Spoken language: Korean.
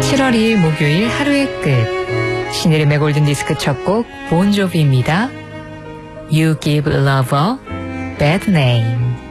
7월 2일 목요일 하루의 끝. 신혜림의 골든디스크 첫 곡 본조비입니다. You give love a bad name.